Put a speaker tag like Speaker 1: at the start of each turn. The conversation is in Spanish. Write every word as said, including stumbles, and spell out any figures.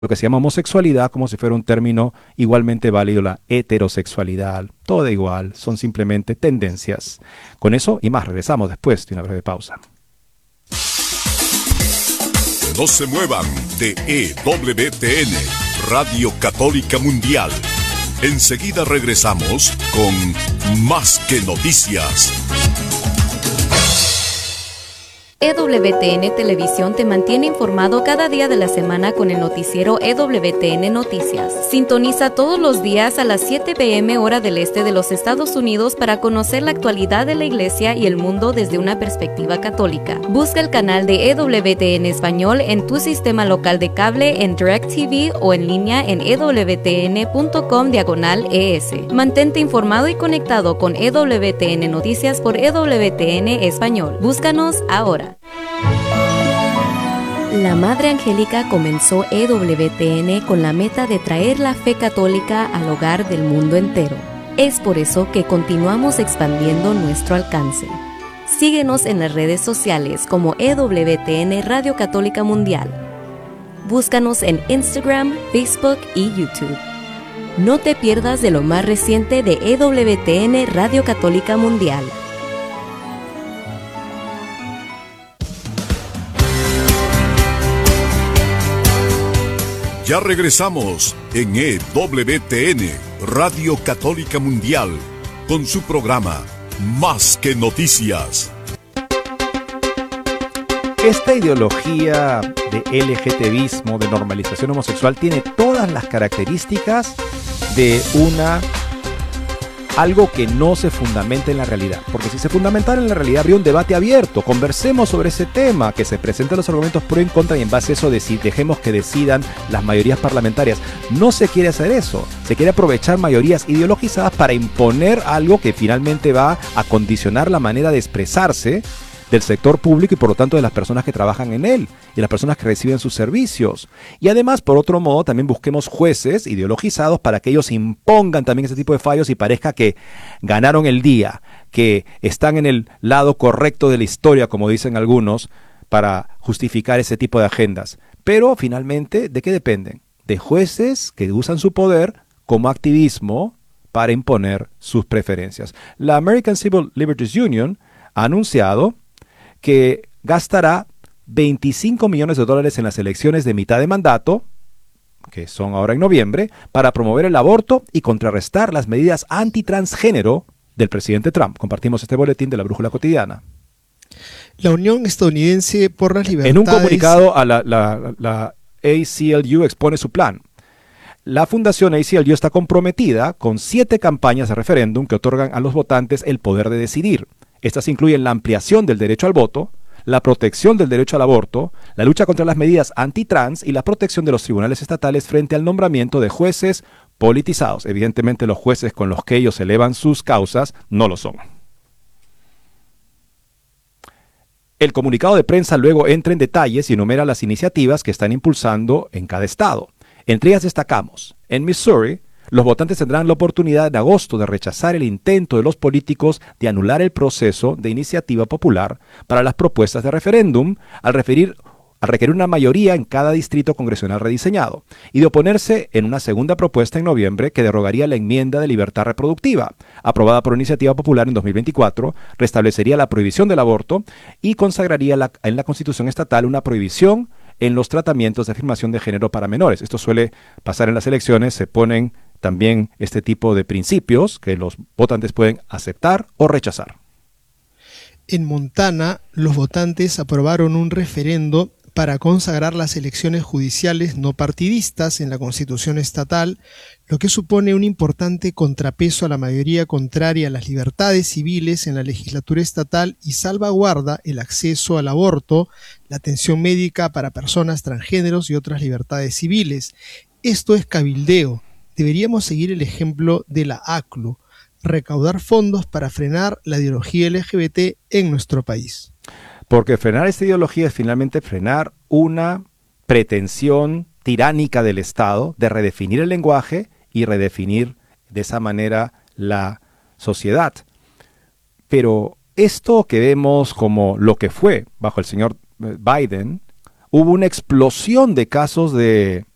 Speaker 1: lo que se llama homosexualidad como si fuera un término igualmente válido la heterosexualidad. Todo igual, son simplemente tendencias. Con eso y más, regresamos después de una breve pausa.
Speaker 2: No se muevan de E W T N, Radio Católica Mundial. Enseguida regresamos con Más que Noticias.
Speaker 3: E W T N Televisión te mantiene informado cada día de la semana con el noticiero E W T N Noticias. Sintoniza todos los días a las siete p m hora del este de los Estados Unidos para conocer la actualidad de la Iglesia y el mundo desde una perspectiva católica. Busca el canal de E W T N Español en tu sistema local de cable, en DirecTV o en línea en ewtn.com diagonal ES. Mantente informado y conectado con E W T N Noticias por E W T N Español. Búscanos ahora. La Madre Angélica comenzó E W T N con la meta de traer la fe católica al hogar del mundo entero. Es por eso que continuamos expandiendo nuestro alcance. Síguenos en las redes sociales como E W T N Radio Católica Mundial. Búscanos en Instagram, Facebook y YouTube. No te pierdas de lo más reciente de E W T N Radio Católica Mundial.
Speaker 2: Ya regresamos en E W T N, Radio Católica Mundial, con su programa Más que Noticias.
Speaker 1: Esta ideología de LGTBismo, de normalización homosexual, tiene todas las características de una algo que no se fundamenta en la realidad. Porque si se fundamentara en la realidad, habría un debate abierto. Conversemos sobre ese tema, que se presenten los argumentos pro y en contra, y en base a eso deci- dejemos que decidan las mayorías parlamentarias. No se quiere hacer eso. Se quiere aprovechar mayorías ideologizadas para imponer algo que finalmente va a condicionar la manera de expresarse del sector público y por lo tanto de las personas que trabajan en él y las personas que reciben sus servicios. Y además, por otro modo, también busquemos jueces ideologizados para que ellos impongan también ese tipo de fallos y parezca que ganaron el día, que están en el lado correcto de la historia, como dicen algunos, para justificar ese tipo de agendas. Pero finalmente, ¿de qué dependen? De jueces que usan su poder como activismo para imponer sus preferencias. La American Civil Liberties Union ha anunciado que gastará veinticinco millones de dólares en las elecciones de mitad de mandato, que son ahora en noviembre, para promover el aborto y contrarrestar las medidas antitransgénero del presidente Trump. Compartimos este boletín de la Brújula Cotidiana.
Speaker 4: La Unión Estadounidense por las Libertades...
Speaker 1: En un comunicado, a la, la, la A C L U expone su plan. La Fundación A C L U está comprometida con siete campañas de referéndum que otorgan a los votantes el poder de decidir. Estas incluyen la ampliación del derecho al voto, la protección del derecho al aborto, la lucha contra las medidas antitrans y la protección de los tribunales estatales frente al nombramiento de jueces politizados. Evidentemente, los jueces con los que ellos elevan sus causas no lo son. El comunicado de prensa luego entra en detalles y enumera las iniciativas que están impulsando en cada estado. Entre ellas destacamos, en Missouri, los votantes tendrán la oportunidad en agosto de rechazar el intento de los políticos de anular el proceso de iniciativa popular para las propuestas de referéndum al, referir, al requerir una mayoría en cada distrito congresional rediseñado y de oponerse en una segunda propuesta en noviembre que derogaría la enmienda de libertad reproductiva, aprobada por iniciativa popular en dos mil veinticuatro, restablecería la prohibición del aborto y consagraría la, en la Constitución estatal una prohibición en los tratamientos de afirmación de género para menores. Esto suele pasar en las elecciones, se ponen también este tipo de principios que los votantes pueden aceptar o rechazar.
Speaker 4: En Montana, los votantes aprobaron un referendo para consagrar las elecciones judiciales no partidistas en la Constitución estatal, lo que supone un importante contrapeso a la mayoría contraria a las libertades civiles en la legislatura estatal y salvaguarda el acceso al aborto, la atención médica para personas transgéneros y otras libertades civiles. Esto es cabildeo. Deberíamos seguir el ejemplo de la A C L U, recaudar fondos para frenar la ideología L G B T en nuestro país.
Speaker 1: Porque frenar esta ideología es finalmente frenar una pretensión tiránica del Estado de redefinir el lenguaje y redefinir de esa manera la sociedad. Pero esto que vemos como lo que fue bajo el señor Biden, hubo una explosión de casos de